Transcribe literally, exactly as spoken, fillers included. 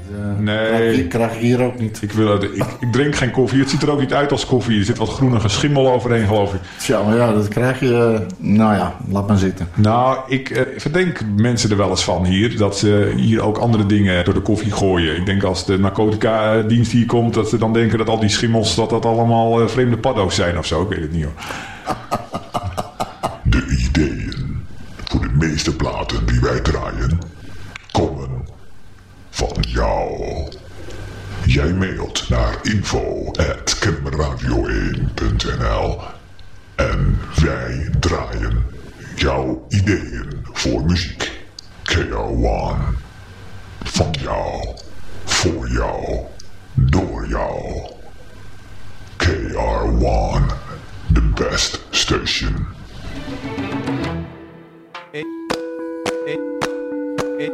Uh, nee. Krijg, krijg ik hier ook niet. Ik, wil, ik, ik drink geen koffie. Het ziet er ook niet uit als koffie. Er zit wat groenige schimmel overheen, geloof ik. Tja, maar ja, dat krijg je... Uh, nou ja, laat maar zitten. Nou, ik uh, verdenk mensen er wel eens van hier. Dat ze hier ook andere dingen door de koffie gooien. Ik denk als de narcotica-dienst hier komt... dat ze dan denken dat al die schimmels... dat dat allemaal uh, vreemde paddo's zijn of zo. Ik weet het niet, hoor. De ideeën voor de meeste platen die wij draaien... komen van jou. Jij mailt naar info at radio één punt n l en wij draaien jouw ideeën voor muziek. K R one. Van jou, voor jou, door jou. K R one, the best station.